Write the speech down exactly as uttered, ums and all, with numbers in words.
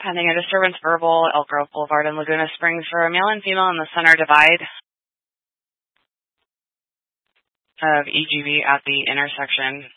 Pending a disturbance verbal, Elk Grove Boulevard and Laguna Springs for a male and female in the center divide of E G V at the intersection.